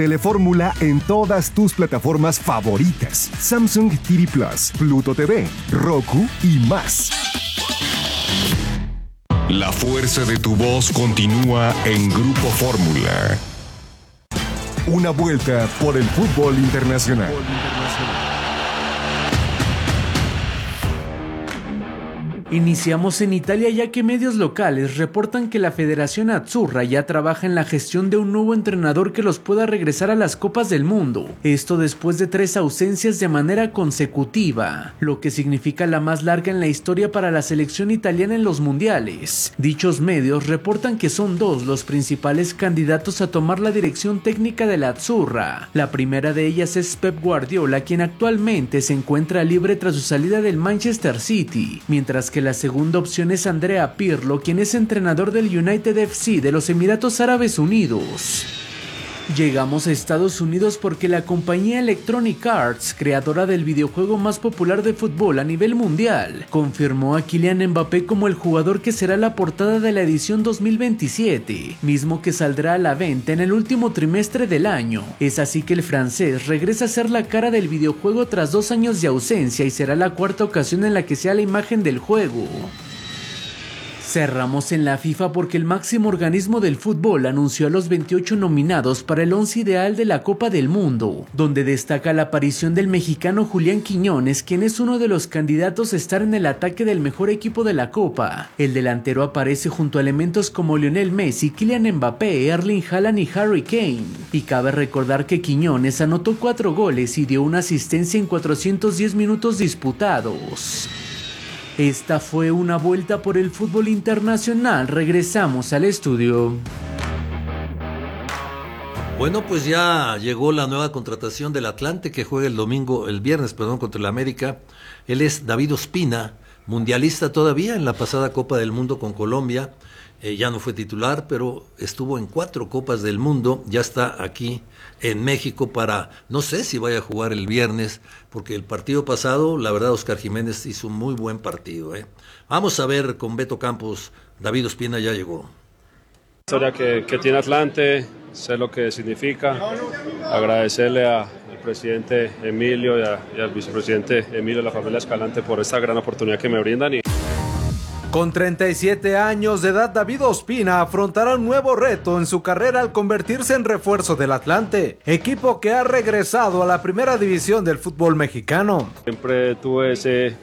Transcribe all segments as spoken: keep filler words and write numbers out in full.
Telefórmula en todas tus plataformas favoritas. Samsung T V Plus, Pluto T V, Roku y más. La fuerza de tu voz continúa en Grupo Fórmula. Una vuelta por el fútbol internacional. Iniciamos en Italia, ya que medios locales reportan que la Federación Azzurra ya trabaja en la gestión de un nuevo entrenador que los pueda regresar a las Copas del Mundo. Esto después de tres ausencias de manera consecutiva, lo que significa la más larga en la historia para la selección italiana en los mundiales. Dichos medios reportan que son dos los principales candidatos a tomar la dirección técnica de la Azzurra. La primera de ellas es Pep Guardiola, quien actualmente se encuentra libre tras su salida del Manchester City, mientras que la segunda opción es Andrea Pirlo, quien es entrenador del United F C de los Emiratos Árabes Unidos. Llegamos a Estados Unidos porque la compañía Electronic Arts, creadora del videojuego más popular de fútbol a nivel mundial, confirmó a Kylian Mbappé como el jugador que será la portada de la edición dos mil veintisiete, mismo que saldrá a la venta en el último trimestre del año. Es así que el francés regresa a ser la cara del videojuego tras dos años de ausencia y será la cuarta ocasión en la que sea la imagen del juego. Cerramos en la FIFA porque el máximo organismo del fútbol anunció a los veintiocho nominados para el once ideal de la Copa del Mundo, donde destaca la aparición del mexicano Julián Quiñones, quien es uno de los candidatos a estar en el ataque del mejor equipo de la Copa. El delantero aparece junto a elementos como Lionel Messi, Kylian Mbappé, Erling Haaland y Harry Kane. Y cabe recordar que Quiñones anotó cuatro goles y dio una asistencia en cuatrocientos diez minutos disputados. Esta fue una vuelta por el fútbol internacional. Regresamos al estudio. Bueno, pues ya llegó la nueva contratación del Atlante, que juega el domingo, el viernes, perdón, contra el América. Él es David Ospina, mundialista todavía en la pasada Copa del Mundo con Colombia. Eh, ya no fue titular, pero estuvo en cuatro Copas del Mundo. Ya está aquí en México para, no sé si vaya a jugar el viernes, porque el partido pasado, la verdad, Oscar Jiménez hizo un muy buen partido. ¿eh? Vamos a ver con Beto Campos. David Ospina ya llegó. La historia que, que tiene Atlante, sé lo que significa. Agradecerle a, al presidente Emilio y, a, y al vicepresidente Emilio de la familia Escalante por esta gran oportunidad que me brindan. Y... Con treinta y siete años de edad, David Ospina afrontará un nuevo reto en su carrera al convertirse en refuerzo del Atlante, equipo que ha regresado a la primera división del fútbol mexicano. Siempre tuve ese,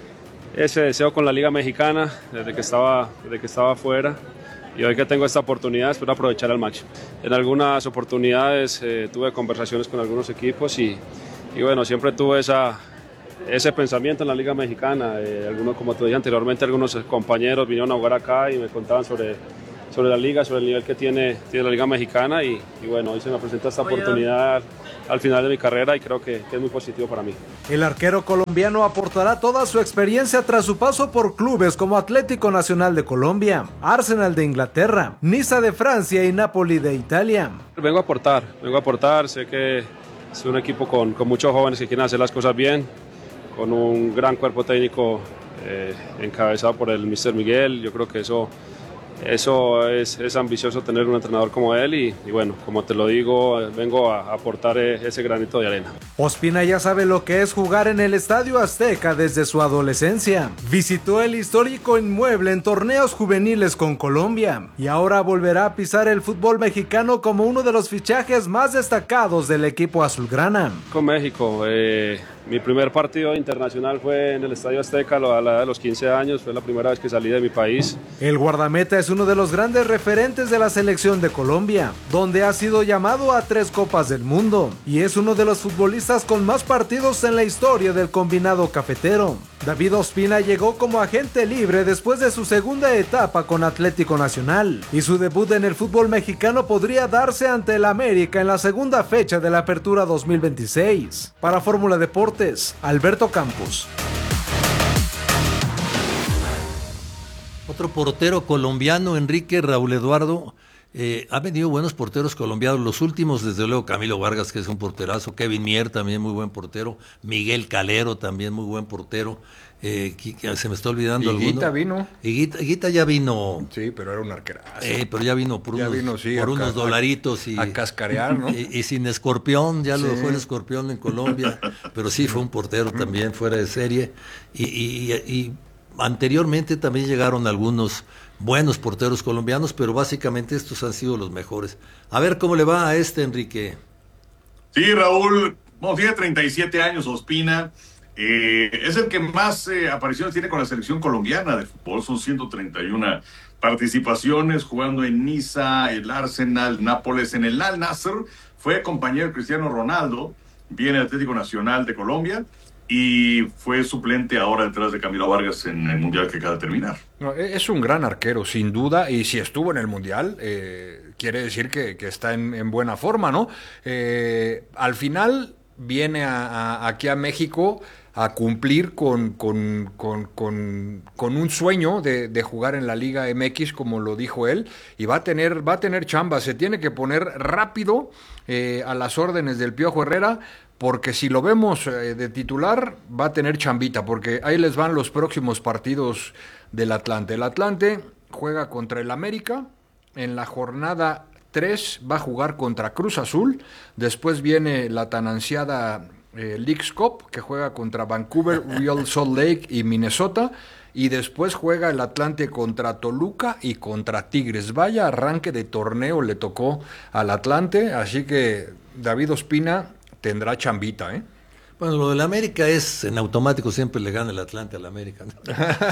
ese deseo con la Liga Mexicana desde que estaba, desde que estaba afuera, y hoy que tengo esta oportunidad espero aprovechar al máximo. En algunas oportunidades eh, tuve conversaciones con algunos equipos y, y bueno, siempre tuve esa... ese pensamiento en la Liga Mexicana. Eh, algunos, como te dije anteriormente, algunos compañeros vinieron a jugar acá y me contaban sobre, sobre la liga, sobre el nivel que tiene, tiene la Liga Mexicana y, y bueno, hoy se me presenta esta oportunidad al final de mi carrera y creo que, que es muy positivo para mí. El arquero colombiano aportará toda su experiencia tras su paso por clubes como Atlético Nacional de Colombia, Arsenal de Inglaterra, Niza de Francia y Napoli de Italia. Vengo a aportar, vengo a aportar, sé que es un equipo con, con muchos jóvenes que quieren hacer las cosas bien, con un gran cuerpo técnico eh, encabezado por el míster Miguel. Yo creo que eso, eso es, es ambicioso tener un entrenador como él y, y bueno, como te lo digo, vengo a aportar ese granito de arena. Ospina ya sabe lo que es jugar en el Estadio Azteca desde su adolescencia. Visitó el histórico inmueble en torneos juveniles con Colombia y ahora volverá a pisar el fútbol mexicano como uno de los fichajes más destacados del equipo azulgrana. Con México, eh, mi primer partido internacional fue en el Estadio Azteca a la edad de los quince años, fue la primera vez que salí de mi país. El guardameta es uno de los grandes referentes de la selección de Colombia, donde ha sido llamado a tres Copas del Mundo y es uno de los futbolistas con más partidos en la historia del combinado cafetero. David Ospina llegó como agente libre después de su segunda etapa con Atlético Nacional y su debut en el fútbol mexicano podría darse ante el América en la segunda fecha de la Apertura dos mil veintiséis. Para Fórmula Deportes, Alberto Campos. Otro portero colombiano, Enrique Raúl Eduardo. Eh, ha venido buenos porteros colombianos, los últimos desde luego Camilo Vargas, que es un porterazo, Kevin Mier también muy buen portero, Miguel Calero también muy buen portero, Eh, se me está olvidando alguno. Higuita vino. Higuita, Higuita ya vino. Sí, pero era un arquerazo. Eh, pero ya vino por ya unos, vino, sí, por a, unos dolaritos. Y, a cascarear, ¿no? Y, y sin escorpión, ya sí. lo dejó el escorpión en Colombia. Pero sí, fue un portero también fuera de serie. Y, y, y anteriormente también llegaron algunos buenos porteros colombianos, pero básicamente estos han sido los mejores. A ver cómo le va a este, Enrique. Sí, Raúl, bueno, tiene treinta y siete años, Ospina. Eh, es el que más eh, apariciones tiene con la selección colombiana de fútbol. Son ciento treinta y una participaciones, jugando en Niza, el Arsenal, Nápoles, en el Al Nassr. Fue compañero de Cristiano Ronaldo, viene del Atlético Nacional de Colombia y fue suplente ahora detrás de Camilo Vargas en el Mundial que acaba de terminar. No, es un gran arquero, sin duda, y si estuvo en el Mundial, eh, quiere decir que, que está en, en buena forma, ¿no? Eh, al final viene a, a, aquí a México a cumplir con, con, con, con, con un sueño de, de jugar en la Liga M X, como lo dijo él, y va a tener, va a tener chamba, se tiene que poner rápido eh, a las órdenes del Piojo Herrera, porque si lo vemos eh, de titular, va a tener chambita, porque ahí les van los próximos partidos del Atlante. El Atlante juega contra el América, en la jornada tres va a jugar contra Cruz Azul, después viene la tan ansiada eh, Leagues Cup, que juega contra Vancouver, Real Salt Lake y Minnesota, y después juega el Atlante contra Toluca y contra Tigres. Vaya arranque de torneo le tocó al Atlante, así que David Ospina tendrá chambita, ¿eh? Bueno, lo del América es en automático, siempre le gana el Atlante al América, ¿no?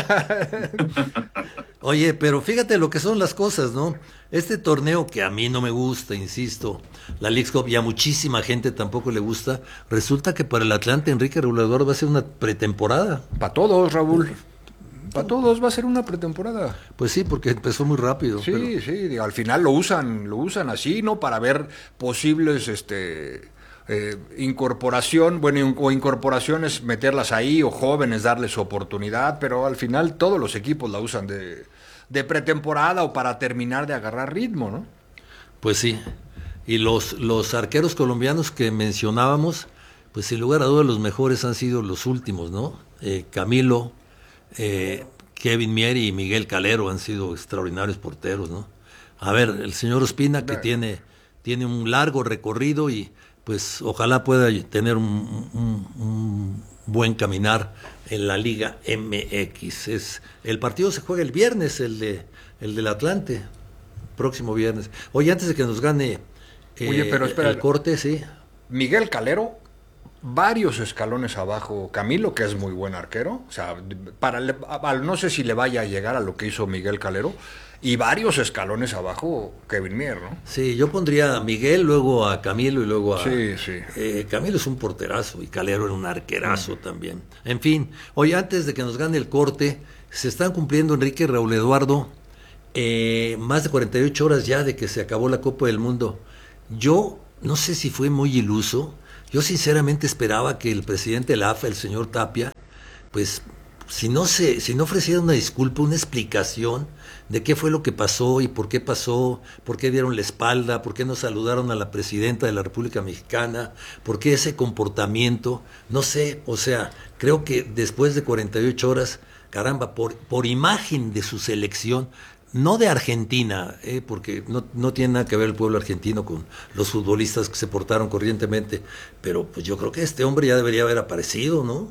Oye, pero fíjate lo que son las cosas, ¿no? Este torneo que a mí no me gusta, insisto, la Leagues Cup y a muchísima gente tampoco le gusta, resulta que para el Atlante Enrique Raúl Eduardo va a ser una pretemporada. Para todos, Raúl. Para todos va a ser una pretemporada. Pues sí, porque empezó muy rápido. Sí, pero... sí, al final lo usan, lo usan así, ¿no? Para ver posibles, este... Eh, incorporación, bueno, o incorporaciones, meterlas ahí, o jóvenes, darles oportunidad, pero al final todos los equipos la usan de, de pretemporada o para terminar de agarrar ritmo, ¿no? Pues sí, y los, los arqueros colombianos que mencionábamos, pues sin lugar a dudas los mejores han sido los últimos, ¿no? Eh, Camilo, eh, Kevin Mier y Miguel Calero han sido extraordinarios porteros, ¿no? A ver, el señor Ospina, que tiene, tiene un largo recorrido y pues ojalá pueda tener un, un, un buen caminar en la Liga M X. Es, el partido se juega el viernes, el de el del Atlante, próximo viernes. Oye, antes de que nos gane eh, Oye, pero espera, el corte, sí. Miguel Calero, varios escalones abajo Camilo, que es muy buen arquero, o sea, para no sé si le vaya a llegar a lo que hizo Miguel Calero, y varios escalones abajo Kevin Mier, ¿no? Sí, yo pondría a Miguel, luego a Camilo y luego a... Sí, sí. Eh, Camilo es un porterazo y Calero era un arquerazo mm. también. En fin, hoy antes de que nos gane el corte, se están cumpliendo, Enrique Raúl Eduardo, eh, más de cuarenta y ocho horas ya de que se acabó la Copa del Mundo. Yo no sé si fue muy iluso, yo sinceramente esperaba que el presidente de la A F A, el señor Tapia, pues si no se, si no ofreciera una disculpa, una explicación de qué fue lo que pasó y por qué pasó, por qué dieron la espalda, por qué no saludaron a la presidenta de la República Mexicana, por qué ese comportamiento, no sé, o sea, creo que después de cuarenta y ocho horas, caramba, por, por imagen de su selección, no de Argentina, eh, porque no, no tiene nada que ver el pueblo argentino con los futbolistas que se portaron corrientemente, pero pues yo creo que este hombre ya debería haber aparecido, ¿no?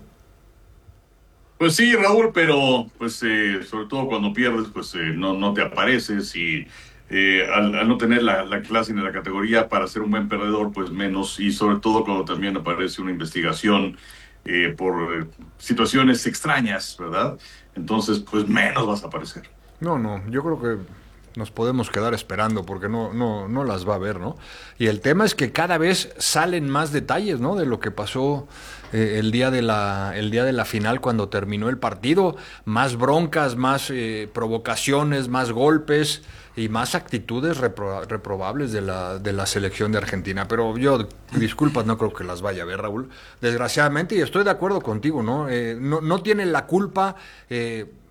Pues sí, Raúl, pero pues eh, sobre todo cuando pierdes, pues eh, no, no te apareces y eh, al, al no tener la, la clase ni la categoría para ser un buen perdedor, pues menos, y sobre todo cuando también aparece una investigación eh, por eh, situaciones extrañas, ¿verdad? Entonces, pues menos vas a aparecer. No, no, yo creo que nos podemos quedar esperando porque no, no, no las va a ver, ¿no? Y el tema es que cada vez salen más detalles, ¿no? De lo que pasó eh, el día de la, el día de la final cuando terminó el partido, más broncas, más eh, provocaciones, más golpes y más actitudes repro- reprobables de la, de la selección de Argentina. Pero yo, disculpas, no creo que las vaya a ver, Raúl, desgraciadamente, y estoy de acuerdo contigo, ¿no? Eh, no, no tienen la culpa. Eh,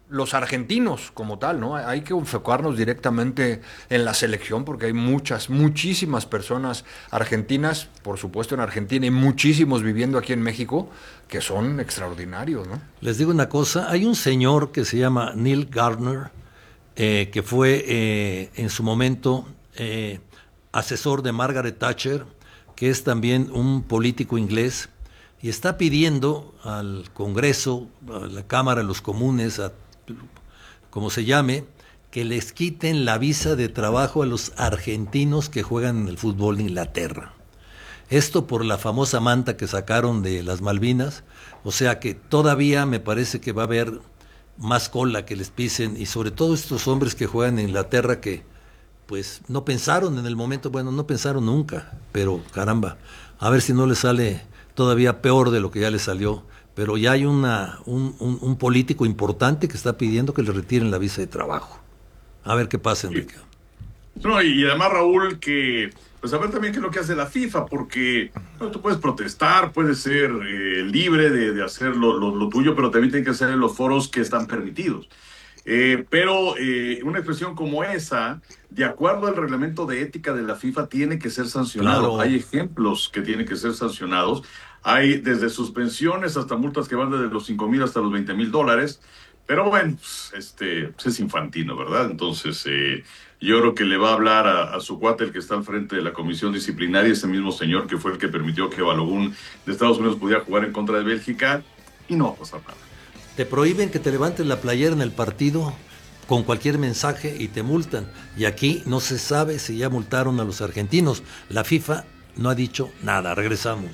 los argentinos como tal, ¿no? Hay que enfocarnos directamente en la selección porque hay muchas, muchísimas personas argentinas, por supuesto en Argentina, y muchísimos viviendo aquí en México, que son extraordinarios, ¿no? Les digo una cosa, hay un señor que se llama Neil Gardner, eh, que fue eh, en su momento eh, asesor de Margaret Thatcher, que es también un político inglés, y está pidiendo al Congreso, a la Cámara de los Comunes, a como se llame, que les quiten la visa de trabajo a los argentinos que juegan en el fútbol de Inglaterra. Esto por la famosa manta que sacaron de las Malvinas, o sea que todavía me parece que va a haber más cola que les pisen, y sobre todo estos hombres que juegan en Inglaterra que pues no pensaron en el momento, bueno, no pensaron nunca, pero caramba, a ver si no les sale todavía peor de lo que ya les salió. Pero ya hay una, un, un, un político importante que está pidiendo que le retiren la visa de trabajo. A ver qué pasa, Enrique. No, y, y además, Raúl, que pues a ver también qué es lo que hace la FIFA, porque bueno, tú puedes protestar, puedes ser eh, libre de, de hacer lo, lo, lo tuyo, pero también tienes que hacer en los foros que están permitidos. Eh, pero eh, una expresión como esa, de acuerdo al reglamento de ética de la FIFA, tiene que ser sancionado. Claro. Hay ejemplos que tienen que ser sancionados. Hay desde suspensiones hasta multas que van desde los cinco mil hasta los veinte mil dólares. Pero bueno, este pues es infantino, ¿verdad? Entonces, eh, yo creo que le va a hablar a, a su cuate, el que está al frente de la comisión disciplinaria, ese mismo señor que fue el que permitió que Balogun de Estados Unidos pudiera jugar en contra de Bélgica, y no va a pasar nada. Te prohíben que te levantes la playera en el partido con cualquier mensaje y te multan. Y aquí no se sabe si ya multaron a los argentinos. La FIFA no ha dicho nada. Regresamos.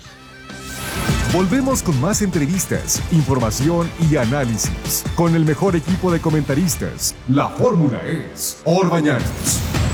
Volvemos con más entrevistas, información y análisis con el mejor equipo de comentaristas. La fórmula es Orbañanos.